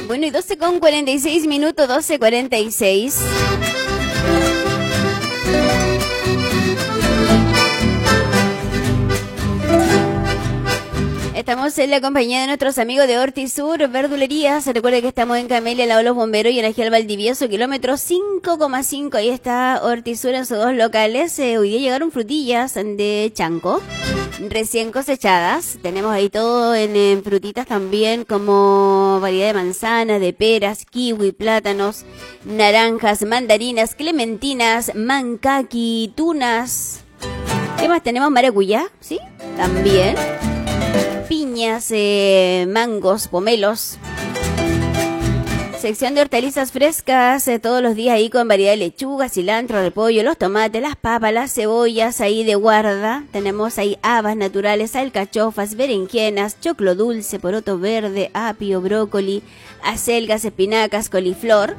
Bueno, y 12:46, 12:46. Estamos en la compañía de nuestros amigos de Hortisur Verdulerías. Recuerde que estamos en Camelia, al lado de los bomberos, y en Agial Valdivieso, kilómetro 5,5. Ahí está Hortisur en sus dos locales. Hoy día llegaron frutillas de Chanco, recién cosechadas. Tenemos ahí todo en frutitas también, como variedad de manzanas, de peras, kiwi, plátanos, naranjas, mandarinas, clementinas, mancaqui, tunas. ¿Qué más tenemos? Maracuyá, ¿sí? También. Piñas, mangos, pomelos. Sección de hortalizas frescas, todos los días ahí con variedad de lechuga, cilantro, repollo, los tomates, las papas, las cebollas ahí de guarda. Tenemos ahí habas naturales, alcachofas, berenjenas, choclo dulce, poroto verde, apio, brócoli, acelgas, espinacas, coliflor.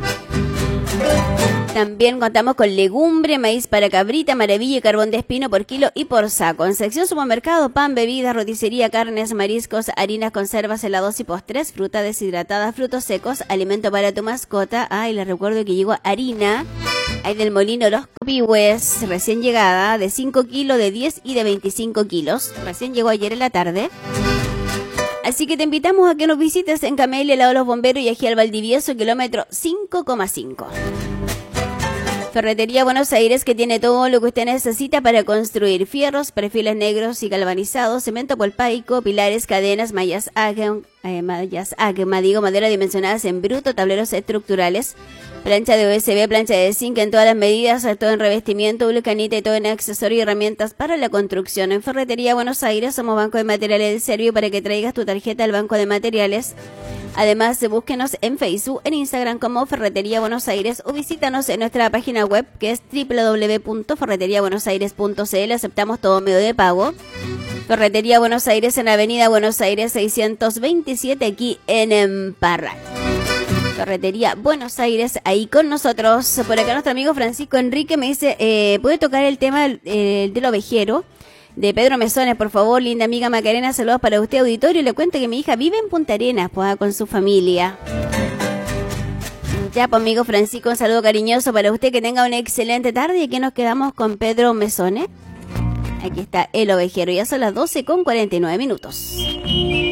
También contamos con legumbre, maíz para cabrita, maravilla y carbón de espino por kilo y por saco. En sección supermercado, pan, bebidas, roticería, carnes, mariscos, harinas, conservas, helados y postres, fruta deshidratada, frutos secos, alimento para tu mascota. Y les recuerdo que llegó harina. Hay del molino Los Copihues, recién llegada, de 5 kilos, de 10 y de 25 kilos. Recién llegó ayer en la tarde. Así que te invitamos a que nos visites en Camelia, al lado de los bomberos, y Agial Valdivieso, kilómetro 5,5. Ferretería Buenos Aires, que tiene todo lo que usted necesita para construir: fierros, perfiles negros y galvanizados, cemento polpaico, pilares, cadenas, mallas AGMA, madera dimensionadas en bruto, tableros estructurales, plancha de USB, plancha de zinc en todas las medidas, todo en revestimiento, vulcanita y todo en accesorio y herramientas para la construcción. En Ferretería Buenos Aires somos Banco de Materiales del Servio para que traigas tu tarjeta al Banco de Materiales. Además, búsquenos en Facebook, en Instagram como Ferretería Buenos Aires, o visítanos en nuestra página web, que es www.ferreteriabuenosaires.cl. Aceptamos todo medio de pago. Ferretería Buenos Aires en Avenida Buenos Aires 627, aquí en Parral. Ferretería Buenos Aires, ahí con nosotros. Por acá nuestro amigo Francisco Enrique me dice, ¿puede tocar el tema del ovejero de Pedro Mesones, por favor? Linda amiga Macarena, saludos para usted, auditorio. Le cuento que mi hija vive en Punta Arenas, pues, con su familia. Ya, pues, amigo Francisco, un saludo cariñoso para usted, que tenga una excelente tarde. Y aquí nos quedamos con Pedro Mesones. Aquí está el ovejero, ya son las 12:49.